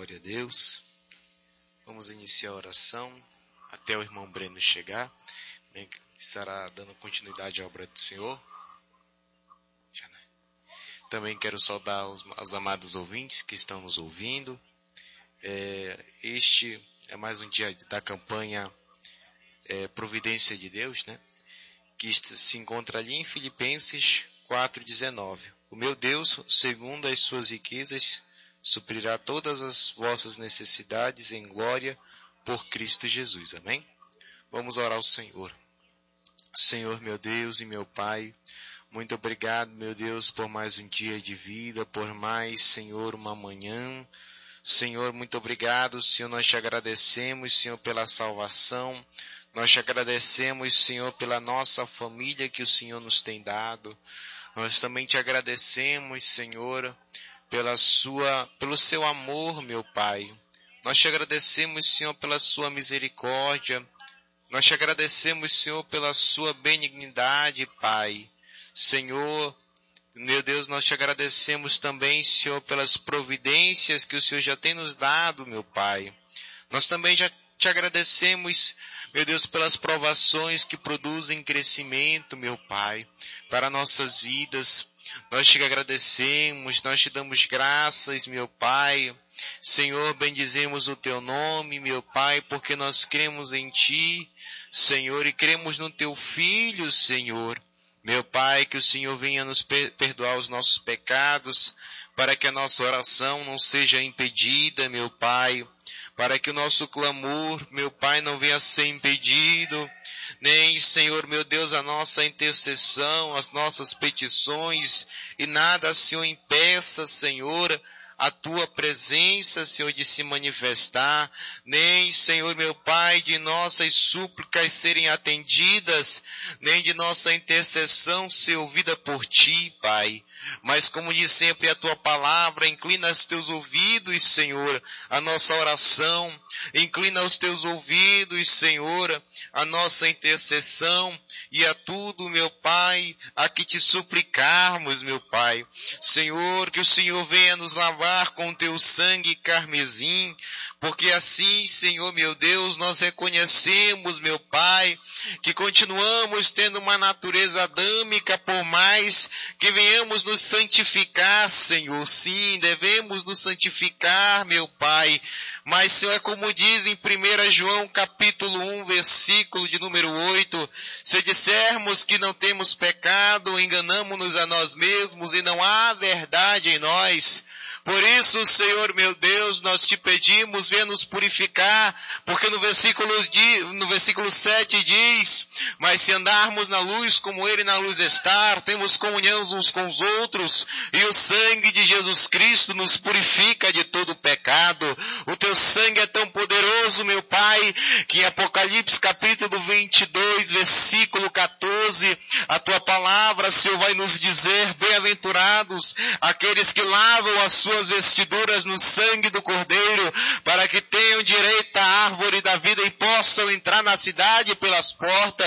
Glória a Deus. Vamos iniciar a oração até o irmão Breno chegar, né, que estará dando continuidade à obra do Senhor. Também quero saudar os amados ouvintes que estão nos ouvindo. Este é mais um dia da campanha Providência de Deus, né, que se encontra ali em Filipenses 4,19. O meu Deus, segundo as suas riquezas, suprirá todas as vossas necessidades em glória por Cristo Jesus. Amém? Vamos orar ao Senhor. Senhor, meu Deus e meu Pai, muito obrigado, meu Deus, por mais um dia de vida, por mais, Senhor, uma manhã. Senhor, muito obrigado, Senhor, nós te agradecemos, Senhor, pela salvação. Nós te agradecemos, Senhor, pela nossa família que o Senhor nos tem dado. Nós também te agradecemos, Senhor, pelo seu amor, meu Pai. Nós te agradecemos, Senhor, pela sua misericórdia. Nós te agradecemos, Senhor, pela sua benignidade, Pai. Senhor, meu Deus, nós te agradecemos também, Senhor, pelas providências que o Senhor já tem nos dado, meu Pai. Nós também já te agradecemos, meu Deus, pelas provações que produzem crescimento, meu Pai, para nossas vidas. Nós te agradecemos, nós te damos graças, meu Pai. Senhor, bendizemos o teu nome, meu Pai, porque nós cremos em ti, Senhor, e cremos no teu Filho, Senhor. Meu Pai, que o Senhor venha nos perdoar os nossos pecados, para que a nossa oração não seja impedida, meu Pai, para que o nosso clamor, meu Pai, não venha a ser impedido, nem, Senhor, meu Deus, a nossa intercessão, as nossas petições, e nada, Senhor, impeça, Senhor, a tua presença, Senhor, de se manifestar, nem, Senhor, meu Pai, de nossas súplicas serem atendidas, nem de nossa intercessão ser ouvida por ti, Pai. Mas como diz sempre a tua palavra, inclina os teus ouvidos, Senhor, a nossa oração, inclina os teus ouvidos, Senhor, a nossa intercessão, e a tudo, meu Pai, a que te suplicarmos, meu Pai. Senhor, que o Senhor venha nos lavar com teu sangue carmesim, porque assim, Senhor, meu Deus, nós reconhecemos, meu Pai, que continuamos tendo uma natureza adâmica, por mais que venhamos nos santificar, Senhor. Sim, devemos nos santificar, meu Pai. Mas, Senhor, é como diz em 1 João capítulo 1, versículo de número 8, se dissermos que não temos pecado, enganamo-nos a nós mesmos e não há verdade em nós. Por isso, Senhor, meu Deus, nós te pedimos, venha nos purificar, porque no versículo 7 diz, mas se andarmos na luz como Ele na luz está, temos comunhão uns com os outros, e o sangue de Jesus Cristo nos purifica de todo pecado. O teu sangue é tão poderoso, meu Pai, que em Apocalipse capítulo 22, versículo 14, a tua palavra, Senhor, vai nos dizer, bem-aventurados aqueles que lavam as suas vestiduras no sangue do Cordeiro, para que tenham direito à árvore da vida e possam entrar na cidade pelas portas.